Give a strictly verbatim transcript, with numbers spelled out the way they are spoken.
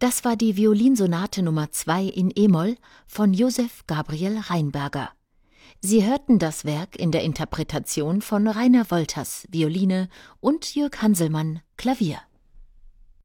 Das war die Violinsonate Nummer zwei in e-Moll von Josef Gabriel Rheinberger. Sie hörten das Werk in der Interpretation von Rainer Wolters, Violine, und Jürg Hanselmann, Klavier.